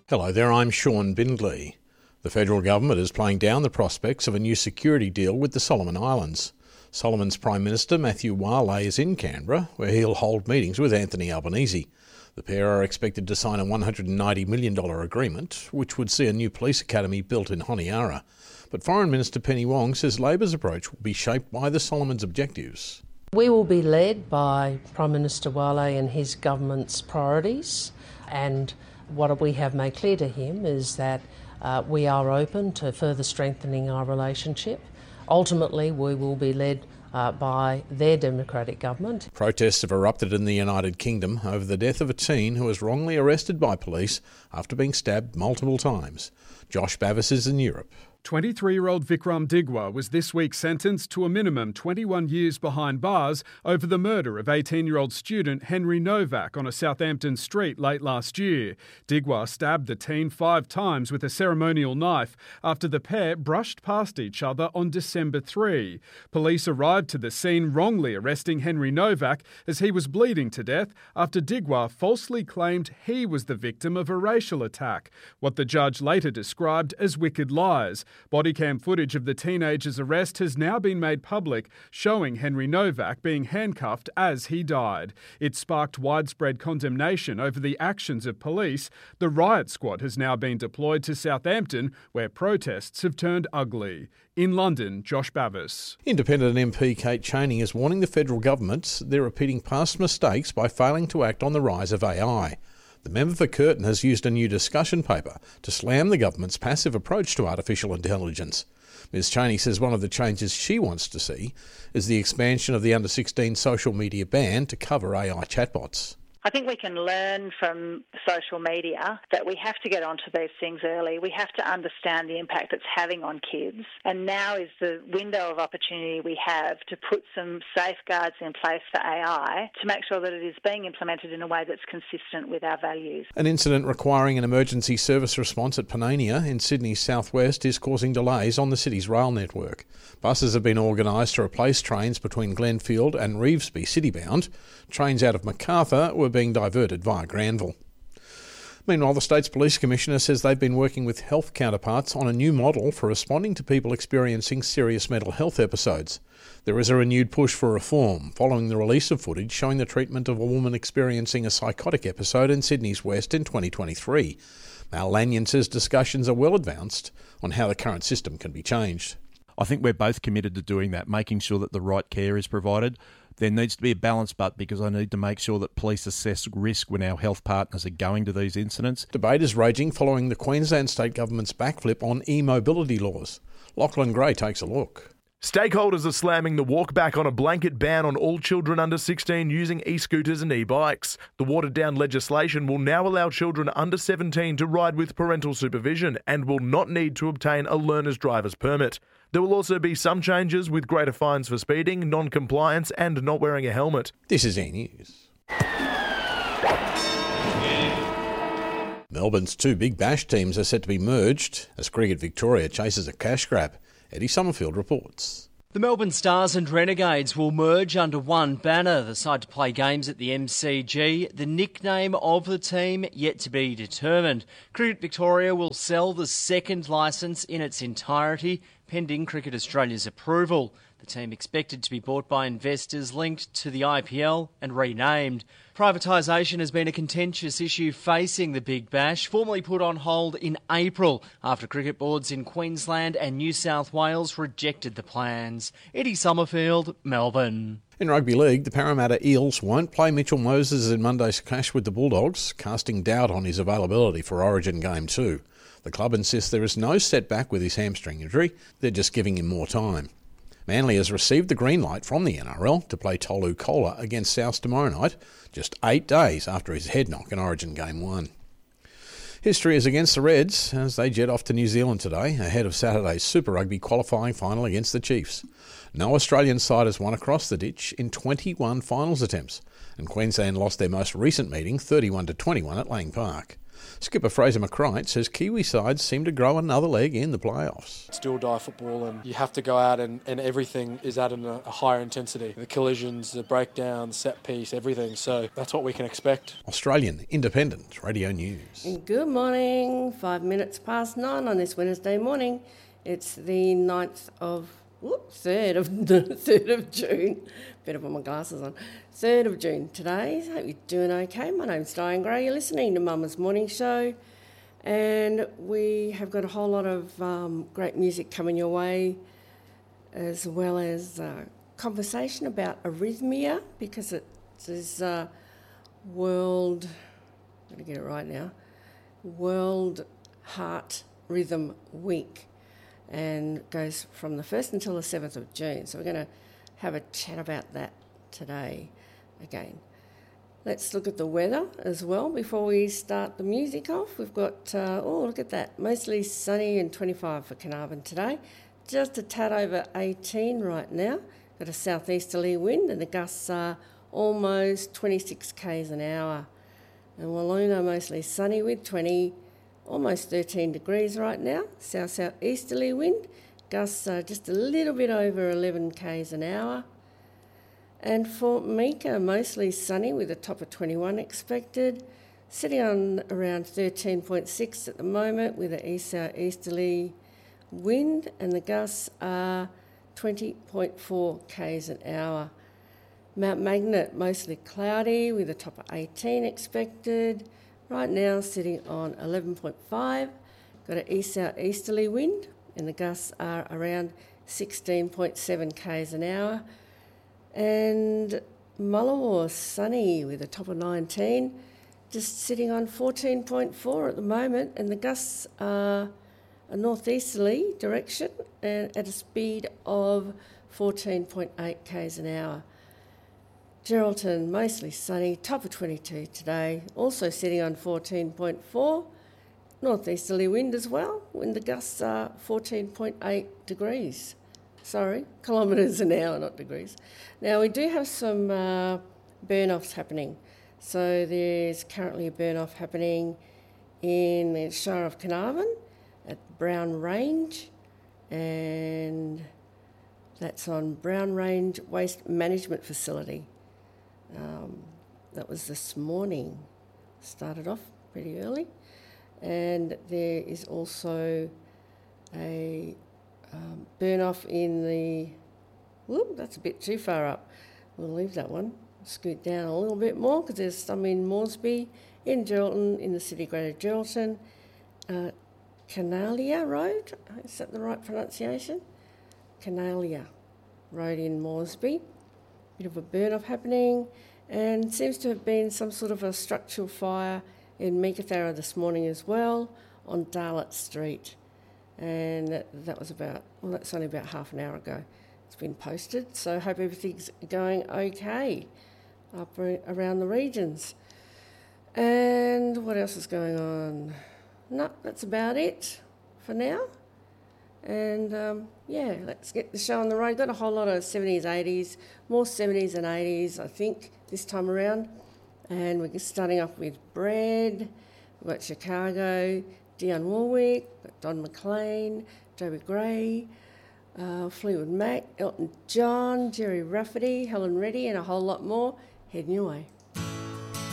Hello there, I'm Sean Bindley. The federal government is playing down the prospects of a new security deal with the Solomon Islands. Solomon's Prime Minister Matthew Wale is in Canberra, where he'll hold meetings with Anthony Albanese. The pair are expected to sign a $190 million agreement, which would see a new police academy built in Honiara. But Foreign Minister Penny Wong says Labor's approach will be shaped by the Solomons' objectives. We will be led by Prime Minister Wale and his government's priorities, and what we have made clear to him is that we are open to further strengthening our relationship. Ultimately, we will be led by their democratic government. Protests have erupted in the United Kingdom over the death of a teen who was wrongly arrested by police after being stabbed multiple times. Josh Bavis is in Europe. 23-year-old Vikram Digwa was this week sentenced to a minimum 21 years behind bars over the murder of 18-year-old student Henry Novak on a Southampton street late last year. Digwa stabbed the teen 5 times with a ceremonial knife after the pair brushed past each other on December 3. Police arrived to the scene wrongly arresting Henry Novak as he was bleeding to death after Digwa falsely claimed he was the victim of a racial attack, what the judge later described as wicked lies. Bodycam footage of the teenager's arrest has now been made public, showing Henry Novak being handcuffed as he died. It sparked widespread condemnation over the actions of police. The riot squad has now been deployed to Southampton, where protests have turned ugly. In London, Josh Bavis. Independent MP Kate Chaney is warning the federal government they're repeating past mistakes by failing to act on the rise of AI. The member for Curtin has used a new discussion paper to slam the government's passive approach to artificial intelligence. Ms Chaney says one of the changes she wants to see is the expansion of the under-16 social media ban to cover AI chatbots. I think we can learn from social media that we have to get onto these things early. We have to understand the impact it's having on kids. And now is the window of opportunity we have to put some safeguards in place for AI to make sure that it is being implemented in a way that's consistent with our values. An incident requiring an emergency service response at Panania in Sydney's southwest is causing delays on the city's rail network. Buses have been organised to replace trains between Glenfield and Revesby citybound. Trains out of Macarthur were being diverted via Granville. Meanwhile, the state's police commissioner says they've been working with health counterparts on a new model for responding to people experiencing serious mental health episodes. There is a renewed push for reform following the release of footage showing the treatment of a woman experiencing a psychotic episode in Sydney's West in 2023. Mal Lanyon says discussions are well advanced on how the current system can be changed. I think we're both committed to doing that, making sure that the right care is provided. There needs to be a balance, but because I need to make sure that police assess risk when our health partners are going to these incidents. Debate is raging following the Queensland State Government's backflip on e-mobility laws. Lachlan Gray takes a look. Stakeholders are slamming the walk back on a blanket ban on all children under 16 using e-scooters and e-bikes. The watered-down legislation will now allow children under 17 to ride with parental supervision and will not need to obtain a learner's driver's permit. There will also be some changes with greater fines for speeding, non-compliance and not wearing a helmet. This is E! News. Melbourne's 2 Big Bash teams are set to be merged as Cricket Victoria chases a cash grab. Eddie Summerfield reports. The Melbourne Stars and Renegades will merge under one banner. The side to play games at the MCG. The nickname of the team yet to be determined. Cricket Victoria will sell the second licence in its entirety, pending Cricket Australia's approval. The team expected to be bought by investors linked to the IPL and renamed. Privatisation has been a contentious issue facing the Big Bash, formally put on hold in April after cricket boards in Queensland and New South Wales rejected the plans. Eddie Summerfield, Melbourne. In rugby league, the Parramatta Eels won't play Mitchell Moses in Monday's clash with the Bulldogs, casting doubt on his availability for Origin Game 2. The club insists there is no setback with his hamstring injury, they're just giving him more time. Manly has received the green light from the NRL to play Tolu Kola against South tomorrow night, just 8 days after his head knock in Origin Game 1. History is against the Reds as they jet off to New Zealand today ahead of Saturday's Super Rugby qualifying final against the Chiefs. No Australian side has won across the ditch in 21 finals attempts, and Queensland lost their most recent meeting 31-21 at Lang Park. Skipper Fraser McCright says Kiwi sides seem to grow another leg in the playoffs. It's do or die football, and you have to go out and everything is at a higher intensity. The collisions, the breakdown, the set piece, everything. So that's what we can expect. Australian Independent Radio News. Good morning, 5 minutes past 9 on this Wednesday morning. It's the 3rd of June. Better put my glasses on. 3rd of June today. Hope you're doing okay. My name's Diane Gray. You're listening to Mama's Morning Show. And we have got a whole lot of great music coming your way, as well as conversation about arrhythmia, because it is World Heart Rhythm Week, and goes from the 1st until the 7th of June. So we're going to have a chat about that today again. Let's look at the weather as well before we start the music off. We've got, look at that, mostly sunny and 25 for Carnarvon today. Just a tad over 18 right now. Got a southeasterly wind and the gusts are almost 26 k's an hour. And Walloona mostly sunny with almost 13 degrees right now. South-southeasterly wind. Gusts are just a little bit over 11 k's an hour. And for Meekah, mostly sunny with a top of 21 expected. Sitting on around 13.6 at the moment with an east-southeasterly wind, and the gusts are 20.4 k's an hour. Mount Magnet, mostly cloudy with a top of 18 expected. Right now sitting on 11.5. Got an east-southeasterly wind, and the gusts are around 16.7 k's an hour. And Mullawa, sunny with a top of 19, just sitting on 14.4 at the moment, and the gusts are a northeasterly direction and at a speed of 14.8 k's an hour. Geraldton, mostly sunny, top of 22 today, also sitting on 14.4, northeasterly wind as well, when the gusts are 14.8 degrees. Kilometres an hour, not degrees. Now, we do have some burn-offs happening. So there's currently a burn-off happening in the Shire of Carnarvon at Brown Range, and that's on Brown Range Waste Management Facility. That was this morning. Started off pretty early. And there is also a burn-off in the... Whoop, that's a bit too far up. We'll leave that one. Scoot down a little bit more because there's some in Moresby, in Geraldton, in the city Greater Geraldton. Canalia Road, is that the right pronunciation? Canalia Road in Moresby. Bit of a burn-off happening, and seems to have been some sort of a structural fire in Meekatharra this morning as well, on Darlett Street. And that was that's only about half an hour ago. It's been posted, so I hope everything's going okay up around the regions. And what else is going on? No, that's about it for now. And let's get the show on the road. Got a whole lot of 70s, 80s, more 70s and 80s, I think, this time around. And we're starting off with Bread. We've got Chicago, Dionne Warwick, Don McLean, Joby Gray, Fleetwood Mac, Elton John, Jerry Rafferty, Helen Reddy, and a whole lot more. Heading your way.